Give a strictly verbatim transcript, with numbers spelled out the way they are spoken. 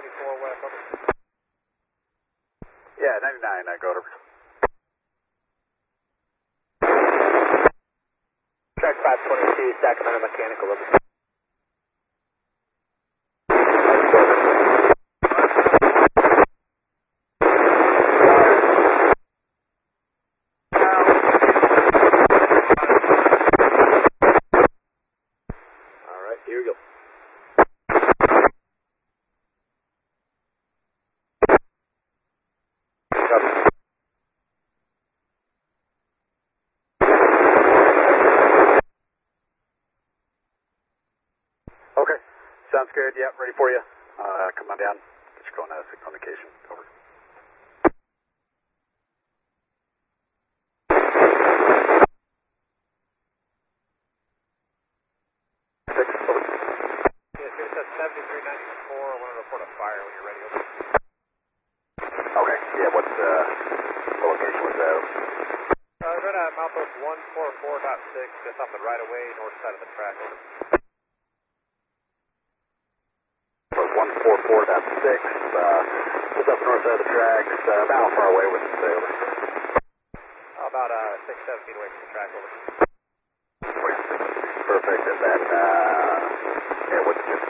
ninety-four west, over. Yeah, ninety-nine, I go to. Track five twenty-two, Sacramento Mechanical, over. Alright, here we go. Okay, sounds good. Yep, ready for you. Uh, come on down. Get your going out of communication. Over. Six, over. Yeah, it's at seventy-three ninety-four. I want to report a fire when you're ready, over. Okay, yeah, what's uh, the location was that? Uh, right at Milepost one forty-four point six, just off the right-of-way, north side of the track, over. one forty-four point six, uh, just up the north side of the tracks, uh, about how far away was it, say, over? About uh, six, seven feet away from the track, over. Perfect, and then, uh, yeah, what's just